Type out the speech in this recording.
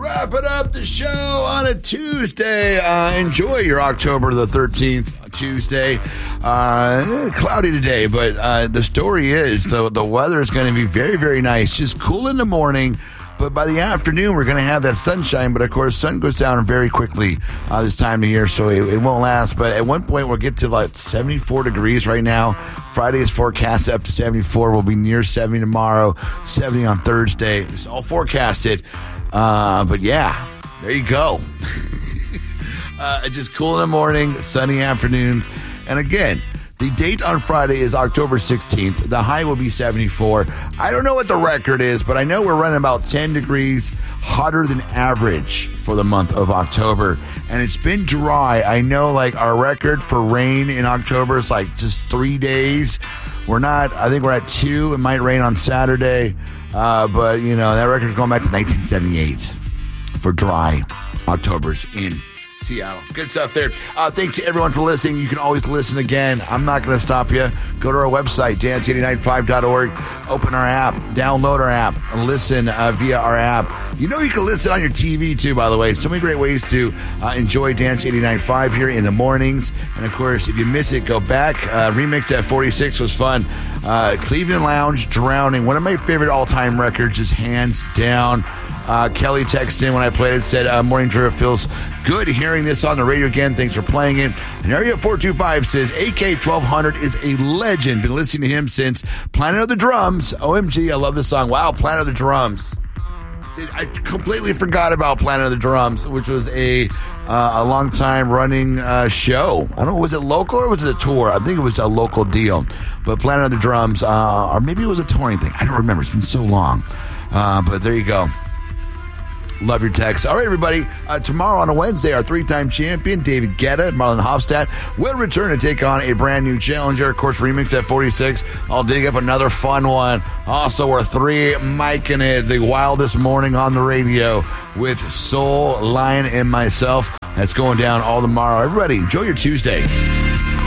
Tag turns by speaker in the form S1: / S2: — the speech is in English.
S1: Wrapping up the show on a Tuesday. Enjoy your October the 13th Tuesday. Cloudy today, but the story is the weather is going to be very, very nice. Just cool in the morning. But by the afternoon, we're going to have that sunshine. But, of course, sun goes down very quickly this time of year, so it won't last. But at one point, we'll get to like 74 degrees right now. Friday is forecast up to 74. We'll be near 70 tomorrow, 70 on Thursday. It's all forecasted. But, yeah, there you go. Just cool in the morning, sunny afternoons. And, again, the date on Friday is October 16th. The high will be 74. I don't know what the record is, but I know we're running about 10 degrees hotter than average for the month of October. And it's been dry. I know, like, our record for rain in October is, like, just 3 days. I think we're at 2. It might rain on Saturday. But, you know, that record's going back to 1978 for dry Octobers in Seattle. Good stuff there. Thanks to everyone for listening. You can always listen again. I'm not going to stop you. Go to our website, dance895.org. Open our app. Download our app. And listen via our app. You know you can listen on your TV, too, by the way. So many great ways to enjoy Dance 89.5 here in the mornings. And, of course, if you miss it, go back. Remix at 46 was fun. Cleveland Lounge, Drowning. One of my favorite all-time records, just hands down. Kelly texted in when I played it, said, Morning Drew, feels good hearing this on the radio again. Thanks for playing it. And Area 425 says, AK1200 is a legend. Been listening to him since Planet of the Drums. OMG, I love this song. Wow, Planet of the Drums. I completely forgot about Planet of the Drums, which was a long time running show. I don't know, was it local or was it a tour? I think it was a local deal. But Planet of the Drums, or maybe it was a touring thing. I don't remember. It's been so long. But there you go. Love your text. All right, everybody. Tomorrow on a Wednesday, our 3-time champion, David Guetta and Marlon Hofstadt, will return to take on a brand new challenger. Of course, Remix at 46. I'll dig up another fun one. Also, we're 3 micing it the wildest morning on the radio with Soul, Lion, and myself. That's going down all tomorrow. Everybody, enjoy your Tuesday.